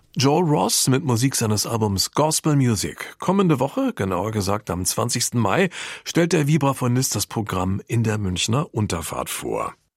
Joel Ross mit Musik seines Albums Gospel Music. Kommende Woche, genauer gesagt am 20. Mai, stellt der Vibraphonist das Programm in der Münchner Unterfahrt vor.